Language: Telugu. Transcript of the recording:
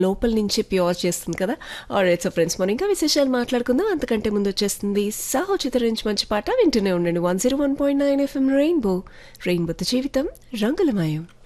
లోపల నుంచి ప్యూర్ చేస్తుంది కదా. ఆల్రైట్, సో ఫ్రెండ్స్ మనం ఇంకా విశేషాలు మాట్లాడుకుందాం. అంతకంటే ముందు వచ్చేస్తుంది సాహో చిత్ర నుంచి మంచి పాట వింటూనే ఉండండి. 101.9 FM రెయిన్బోతో జీవితం రంగులమయం.